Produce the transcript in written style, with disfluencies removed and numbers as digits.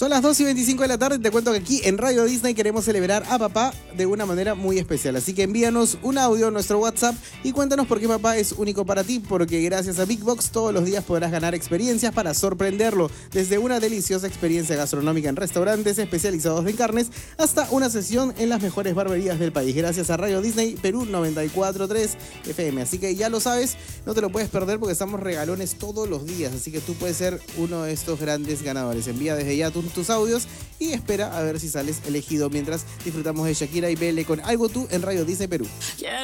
Son las 2:25 de la tarde. Te cuento que aquí en Radio Disney queremos celebrar a papá de una manera muy especial. Así que envíanos un audio a nuestro WhatsApp y cuéntanos por qué papá es único para ti. Porque gracias a Big Box todos los días podrás ganar experiencias para sorprenderlo. Desde una deliciosa experiencia gastronómica en restaurantes especializados en carnes hasta una sesión en las mejores barberías del país. Gracias a Radio Disney Perú 94.3 FM. Así que ya lo sabes, no te lo puedes perder porque estamos regalones todos los días. Así que tú puedes ser uno de estos grandes ganadores. Envía desde ya tus audios y espera a ver si sales elegido mientras disfrutamos de Shakira y Bele con Algo Tú en Radio Disney Perú.